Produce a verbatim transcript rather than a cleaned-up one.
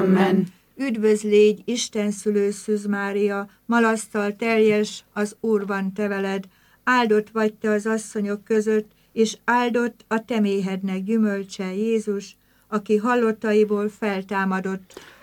Amen. Üdvözl légy, Isten szülő Szűz Mária, malasztal teljes, az Úr van te veled, áldott vagy te az asszonyok között, és áldott a te méhednek gyümölcse Jézus, aki hallottaiból feltámadott.